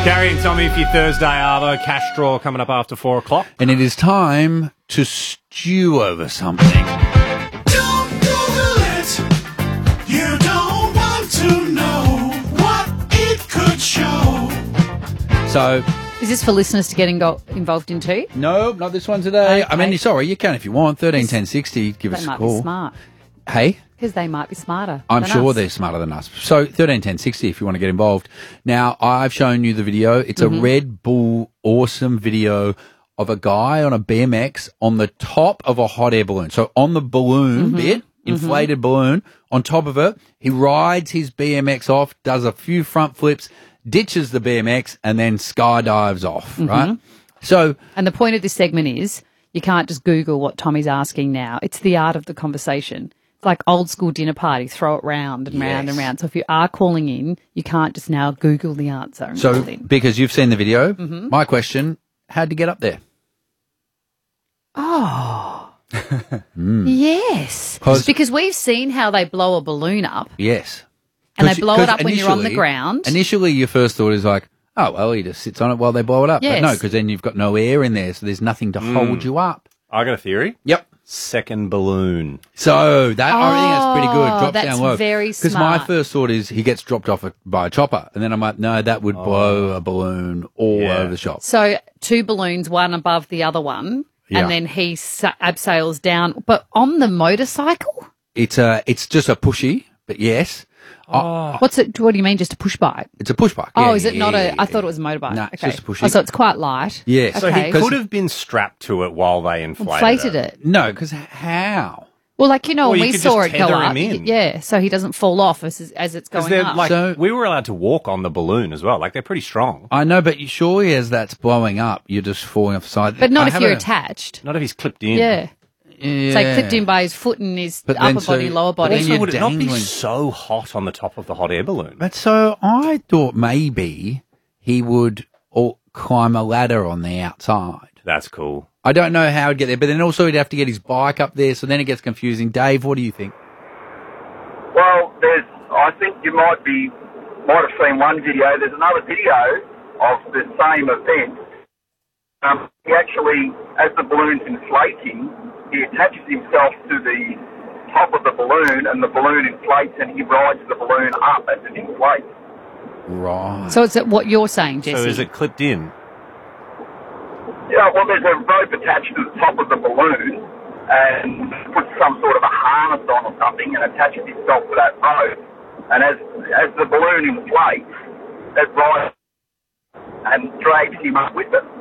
Gary and Tommy for your Thursday Arvo cash draw coming up after 4 o'clock. And it is time to stew over something. Don't Google it. You don't want to know what it could show. So, Is this for listeners to get involved in too? no, not this one today. Okay. I mean, sorry, you can if you want. 13 10 60, give us They a might call. be smart. Hey? Because they might be smarter. I'm than sure us. they're smarter than us. So 13 10 60 if you want to get involved. Now, I've shown you the video. It's a Red Bull awesome video of a guy on a BMX on the top of a hot air balloon. So on the balloon bit, inflated balloon, on top of it, he rides his BMX off, does a few front flips, ditches the BMX, and then skydives off, right? So And the point of this segment is you can't just Google what Tommy's asking now. It's the art of the conversation. It's like old school dinner party, throw it round and round and round. So if you are calling in, you can't just now Google the answer. And So, call in. because you've seen the video, my question, how'd you get up there? Yes. 'Cause- Because we've seen how they blow a balloon up Yes. and they 'Cause- blow it 'cause up when you're on the initially- ground. Initially, your first thought is like, oh, well, he just sits on it while they blow it up. Yes. But no, because then you've got no air in there, so there's nothing to hold you up. I got a theory. Yep. Second balloon. So that I think that's pretty good. Drops that's down low. very Because my smart. first thought is he gets dropped off by a chopper, and then I'm like, no, that would blow a balloon all Yeah. over the shop. So two balloons, one above the other one, Yeah. and then he abseils down. But on the motorcycle? It's just a pushy, but yes, What's it? What do you mean, just a push bike? it's a push bike. Oh, Yeah, is it yeah, not yeah, a? yeah, I thought yeah. it was a motorbike. No, okay. it's just a pushy. Oh, so it's quite light. Yes. So Okay. he could have been strapped to it while they Inflated it. No, because how? Well, like, you know, Well, when you we could saw just it go tether up. him in. Yeah, so he doesn't fall off as it's Because going they're up. like, So- we were allowed to walk on the balloon as well. Like, they're pretty strong. I know, but surely as that's blowing up, you're just falling off the side. but not I if have you're a- attached. Not if he's clipped in. Yeah. Yeah. So clipped in by his foot and his But then upper body, so- lower but body. then Also, you're would it not be dangling. so hot on the top of the hot air balloon? But so I thought maybe he would climb a ladder on the outside. That's cool. I don't know how he'd get there, but then also he'd have to get his bike up there, so then it gets confusing. Dave, what do you think? Well, I think you might have seen one video. There's another video of the same event. He actually, as the balloon's inflating, he attaches himself to the top of the balloon, and the balloon inflates, and he rides the balloon up as it inflates. Right. So it's what you're saying, Jesse. So is it clipped in? Yeah, well, there's a rope attached to the top of the balloon, and puts some sort of a harness on or something, and attaches himself to that rope. And as the balloon inflates, it rides and drags him up with it.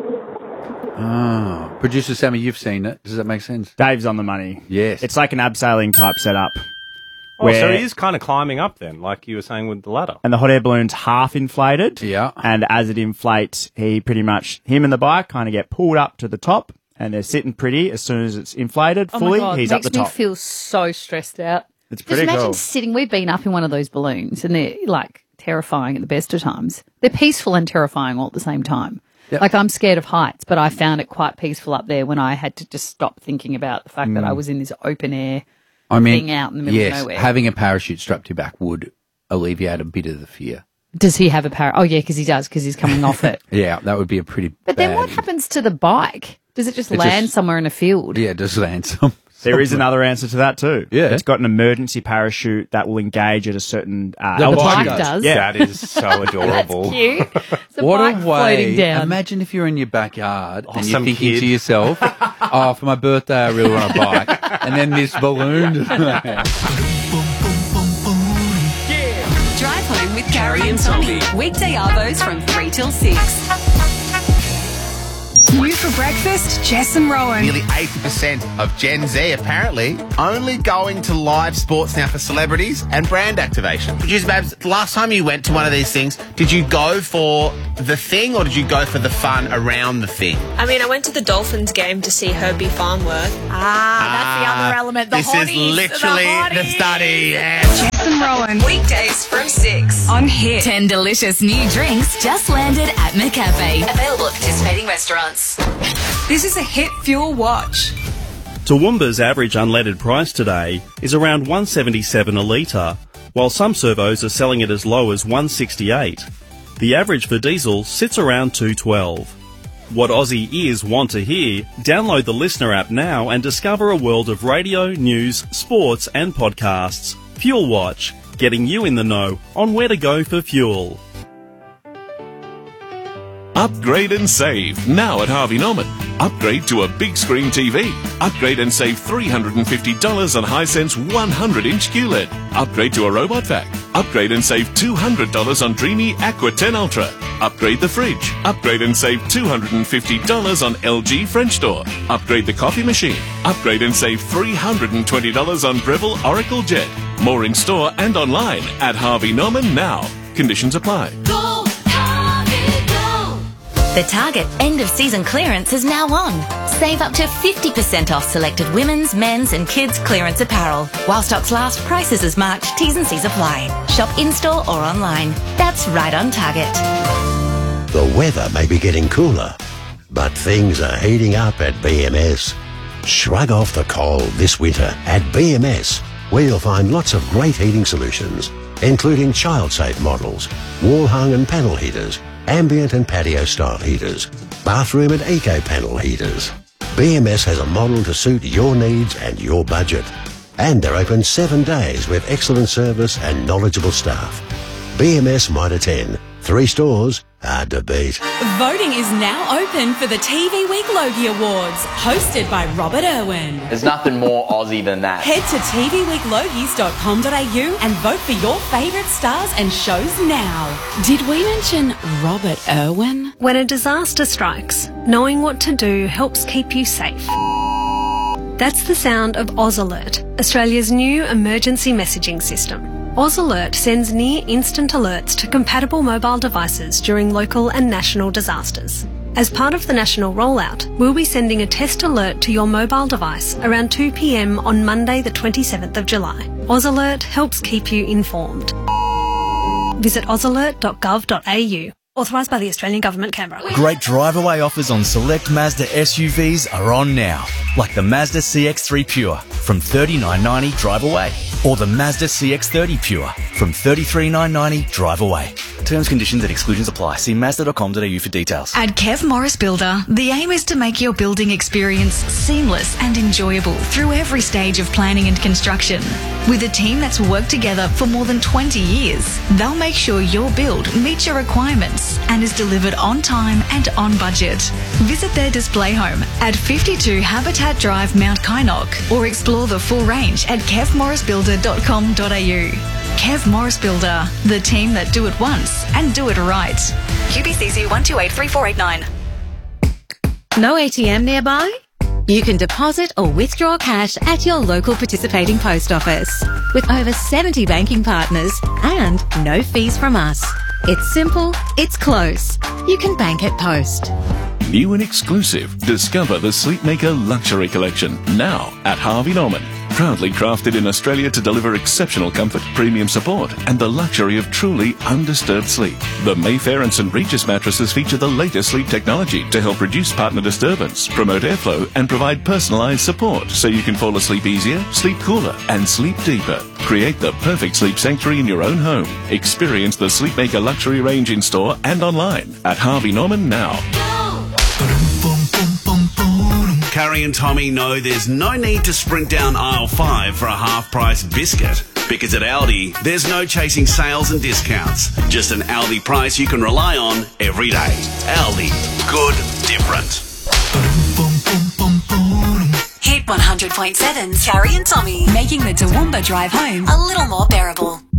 Oh. Producer Sammy, you've seen it. Does that make sense? Dave's on the money. Yes. It's like an abseiling type setup. Oh, so where- he is kind of climbing up then, like you were saying with the ladder. And the hot air balloon's half inflated. Yeah. And as it inflates, him and the bike kind of get pulled up to the top, and they're sitting pretty. As soon as it's inflated Oh fully, my God, he's up makes the top. me feel so stressed out. It's Just pretty imagine cool. sitting. We've been up in one of those balloons, and they're like terrifying at the best of times. They're peaceful and terrifying all at the same time. Yep. Like, I'm scared of heights, but I found it quite peaceful up there when I had to just stop thinking about the fact that I was in this open air I mean, thing out in the middle yes, of nowhere. having a parachute strapped to your back would alleviate a bit of the fear. Does he have a power? Oh, yeah, because he does, because he's coming off it. Yeah, that would be a pretty But then bad- what happens to the bike? Does it just It land just- somewhere in a field? Yeah, just land some. There is another answer to that too. Yeah. It's got an emergency parachute that will engage at a certain The altitude. bike does. Yeah. That is so adorable. Cute. It's a What bike a floating way. down. Imagine if you're in your backyard and you're some thinking kid. to yourself, oh, for my birthday, I really want a bike. And then this balloon. Drive home with Gary and Tommy. Weekday arvos from 3 till 6. New for breakfast, Jess and Rowan. Nearly 80% of Gen Z apparently only going to live sports now for celebrities and brand activation. Producer Babs, last time you went to one of these things, did you go for the thing or did you go for the fun around the thing? I mean, I went to the Dolphins game to see Herbie Farnworth. That's the other element. The This hotties, is literally the study. Yeah. Jess and Rowan Weekdays from 6. on Hit. 10 delicious new drinks just landed at McCafe. Available at participating restaurants. This is a Hit Fuel Watch. Toowoomba's average unleaded price today is around $1.77 a litre, while some servos are selling it as low as $1.68. The The average for diesel sits around $2.12. What Aussie ears want to hear? Download the Listener app now and discover a world of radio, news, sports and podcasts. Fuel Watch, getting you in the know on where to go for fuel. Upgrade and save now at Harvey Norman. Upgrade to a big screen TV. Upgrade and save $350 on Hisense 100-inch QLED. Upgrade to a robot vac. Upgrade and save $200 on Dreamy Aqua 10 Ultra. Upgrade the fridge. Upgrade and save $250 on LG French door. Upgrade the coffee machine. Upgrade and save $320 on Breville Oracle Jet. More in store and online at Harvey Norman now. Conditions apply. The Target end-of-season clearance is now on. Save up to 50% off selected women's, men's and kids' clearance apparel. While stocks last, prices as March. T's and C's apply. Shop in-store or online. That's right on Target. The weather may be getting cooler, but things are heating up at BMS. Shrug off the cold this winter at BMS, where you'll find lots of great heating solutions, including child-safe models, wall-hung and panel heaters, ambient and patio style heaters, bathroom and eco panel heaters. BMS has a model to suit your needs and your budget. And they're open 7 days with excellent service and knowledgeable staff. BMS Mitre 10. 3 stores, hard to beat. Voting is now open for the TV Week Logie Awards, hosted by Robert Irwin. There's nothing more Aussie than that. Head to tvweeklogies.com.au and vote for your favourite stars and shows now. Did we mention Robert Irwin? When a disaster strikes, knowing what to do helps keep you safe. That's the sound of Oz Alert, Australia's new emergency messaging system. Oz Alert sends near-instant alerts to compatible mobile devices during local and national disasters. As part of the national rollout, we'll be sending a test alert to your mobile device around 2 p.m. on Monday the 27th of July. Oz Alert helps keep you informed. Visit ozalert.gov.au. Authorised by the Australian Government, Canberra. Great drive-away offers on select Mazda SUVs are on now, like the Mazda CX-3 Pure from $39.90 drive away, or the Mazda CX-30 Pure from $33,990 drive away. Terms, conditions and exclusions apply. See Mazda.com.au for details. At Kev Morris Builder, the aim is to make your building experience seamless and enjoyable through every stage of planning and construction. With a team that's worked together for more than 20 years, they'll make sure your build meets your requirements and is delivered on time and on budget. Visit their display home at 52 Habitat Drive, Mount Kynoch, or explore the full range at kevmorrisbuilder.com.au. Kev Morris Builder, the team that do it once and do it right. QBCC 1283489. No ATM nearby? You can deposit or withdraw cash at your local participating post office. With over 70 banking partners and no fees from us. It's simple, it's close. You can bank at Post. New and exclusive. Discover the Sleepmaker Luxury Collection now at Harvey Norman. Proudly crafted in Australia to deliver exceptional comfort, premium support, and the luxury of truly undisturbed sleep. The Mayfair and St. Regis mattresses feature the latest sleep technology to help reduce partner disturbance, promote airflow, and provide personalised support so you can fall asleep easier, sleep cooler, and sleep deeper. Create the perfect sleep sanctuary in your own home. Experience the Sleepmaker Luxury range in store and online at Harvey Norman now. Carrie and Tommy know there's no need to sprint down aisle 5 for a half-price biscuit. Because at Aldi, there's no chasing sales and discounts. Just an Aldi price you can rely on every day. Aldi. Good. Different. Hit 100.7's Carrie and Tommy, making the Toowoomba drive home a little more bearable.